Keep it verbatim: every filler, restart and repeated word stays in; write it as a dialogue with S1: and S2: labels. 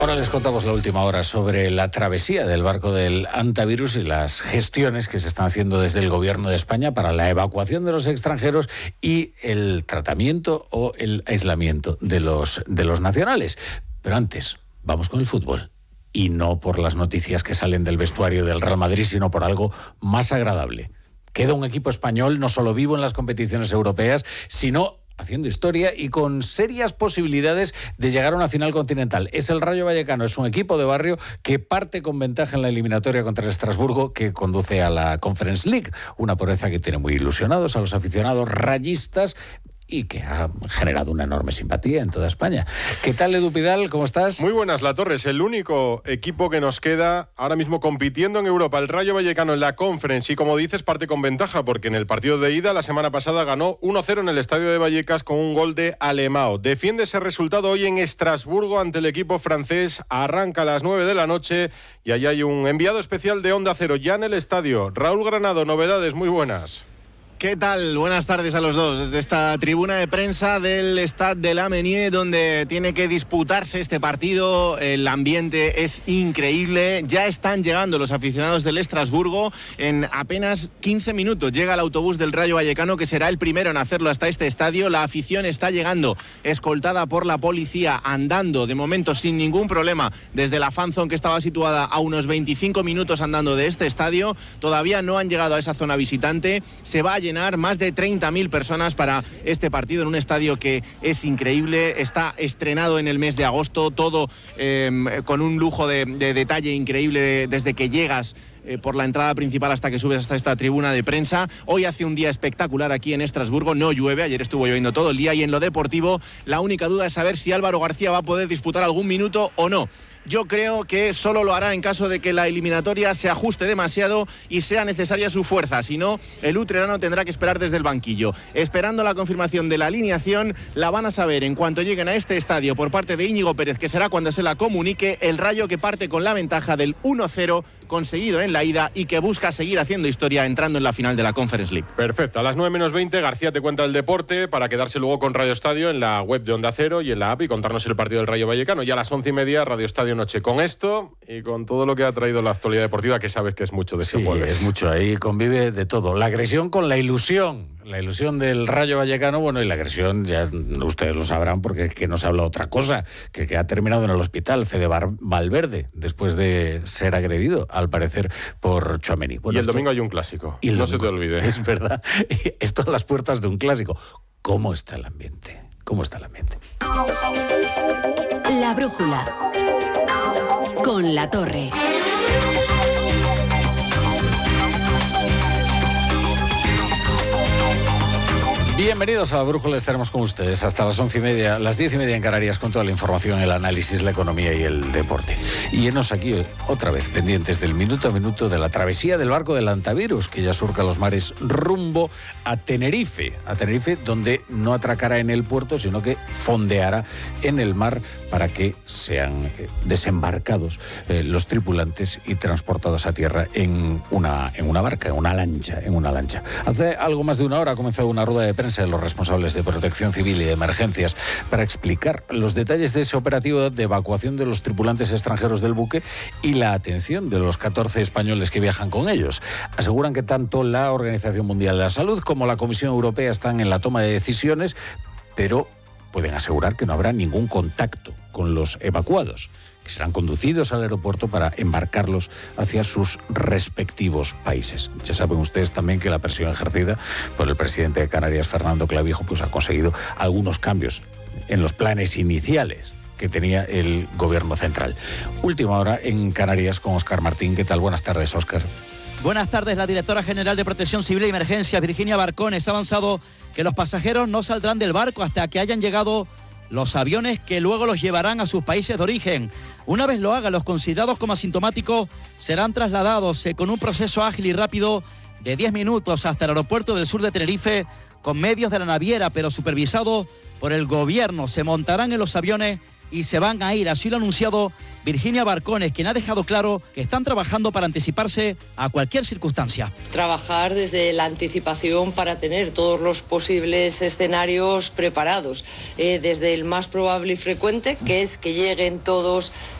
S1: Ahora les contamos la última hora sobre la travesía del barco del Antavirus y las gestiones que se están haciendo desde el Gobierno de España para la evacuación de los extranjeros y el tratamiento o el aislamiento de los, de los nacionales. Pero antes, vamos con el fútbol. Y no por las noticias que salen del vestuario del Real Madrid, sino por algo más agradable. Queda un equipo español no solo vivo en las competiciones europeas, sino haciendo historia y con serias posibilidades de llegar a una final continental. Es el Rayo Vallecano, es un equipo de barrio que parte con ventaja en la eliminatoria contra el Estrasburgo, que conduce a la Conference League, una proeza que tiene muy ilusionados a los aficionados rayistas y que ha generado una enorme simpatía en toda España. ¿Qué tal, Edu Pidal? ¿Cómo estás?
S2: Muy buenas, La Torre. Es el único equipo que nos queda ahora mismo compitiendo en Europa, el Rayo Vallecano en la Conference, y como dices, parte con ventaja, porque en el partido de ida la semana pasada ganó uno cero en el estadio de Vallecas con un gol de Alemão. Defiende ese resultado hoy en Estrasburgo ante el equipo francés. Arranca a las nueve de la noche y allá hay un enviado especial de Onda Cero ya en el estadio. Raúl Granado, novedades, muy buenas.
S3: ¿Qué tal? Buenas tardes a los dos. Desde esta tribuna de prensa del Stade de la Menier, donde tiene que disputarse este partido, el ambiente es increíble. Ya están llegando los aficionados del Estrasburgo. En apenas quince minutos llega el autobús del Rayo Vallecano, que será el primero en hacerlo hasta este estadio. La afición está llegando, escoltada por la policía, andando de momento sin ningún problema desde la fan zone, que estaba situada a unos veinticinco minutos andando de este estadio. Todavía no han llegado a esa zona visitante. Se va a llenar más de treinta mil personas para este partido en un estadio que es increíble. Está estrenado en el mes de agosto, todo eh, con un lujo de, de detalle increíble desde que llegas Eh, por la entrada principal hasta que subes hasta esta tribuna de prensa. Hoy hace un día espectacular aquí en Estrasburgo, no llueve, ayer estuvo lloviendo todo el día, y en lo deportivo la única duda es saber si Álvaro García va a poder disputar algún minuto o no. Yo creo que solo lo hará en caso de que la eliminatoria se ajuste demasiado y sea necesaria su fuerza. Si no, el utrerano tendrá que esperar desde el banquillo. Esperando la confirmación de la alineación, la van a saber en cuanto lleguen a este estadio por parte de Íñigo Pérez, que será cuando se la comunique. El Rayo, que parte con la ventaja del uno cero conseguido en la ida y que busca seguir haciendo historia entrando en la final de la Conference League.
S2: Perfecto, a las nueve menos veinte García te cuenta el deporte para quedarse luego con Radio Estadio en la web de Onda Cero y en la app y contarnos el partido del Rayo Vallecano. Y a las once y media Radio Estadio Noche, con esto y con todo lo que ha traído la actualidad deportiva, que sabes que es mucho de ese
S1: sí,
S2: jueves.
S1: Es mucho, ahí convive de todo. La agresión con la ilusión. La ilusión del Rayo Vallecano, bueno, y la agresión, ya ustedes lo sabrán porque es que no se habla otra cosa, que, que ha terminado en el hospital Fede Valverde, después de ser agredido, al parecer, por Tchouaméni. Bueno,
S2: y el
S1: esto,
S2: domingo hay un clásico,
S1: y
S2: no
S1: domingo,
S2: se te olvide.
S1: Es verdad, esto a las puertas de un clásico. ¿Cómo está el ambiente? ¿Cómo está el ambiente?
S4: La brújula con La Torre.
S1: Bienvenidos a La Brújula, estaremos con ustedes hasta las once y media, las diez y media en Canarias, con toda la información, el análisis, la economía y el deporte. Y enos aquí otra vez pendientes del minuto a minuto de la travesía del barco del Antavirus, que ya surca los mares rumbo a Tenerife, a Tenerife, donde no atracará en el puerto, sino que fondeará en el mar para que sean desembarcados eh, los tripulantes y transportados a tierra en una, en una barca, en una lancha, en una lancha. Hace algo más de una hora ha comenzado una rueda de prensa de los responsables de Protección Civil y de Emergencias para explicar los detalles de ese operativo de evacuación de los tripulantes extranjeros del buque y la atención de los catorce españoles que viajan con ellos. Aseguran que tanto la Organización Mundial de la Salud como la Comisión Europea están en la toma de decisiones, pero pueden asegurar que no habrá ningún contacto con los evacuados, que serán conducidos al aeropuerto para embarcarlos hacia sus respectivos países. Ya saben ustedes también que la presión ejercida por el presidente de Canarias, Fernando Clavijo, pues ha conseguido algunos cambios en los planes iniciales que tenía el gobierno central. Última hora en Canarias con Óscar Martín. ¿Qué tal? Buenas tardes, Óscar.
S5: Buenas tardes. La directora general de Protección Civil y Emergencias, Virginia Barcones, ha avanzado que los pasajeros no saldrán del barco hasta que hayan llegado los aviones que luego los llevarán a sus países de origen. Una vez lo hagan, los considerados como asintomáticos serán trasladados eh, con un proceso ágil y rápido de diez minutos hasta el aeropuerto del sur de Tenerife con medios de la naviera, pero supervisado por el gobierno. Se montarán en los aviones y se van a ir. Así lo ha anunciado Virginia Barcones, quien ha dejado claro que están trabajando para anticiparse a cualquier circunstancia.
S6: Trabajar desde la anticipación para tener todos los posibles escenarios preparados, eh, desde el más probable y frecuente, que es que lleguen todos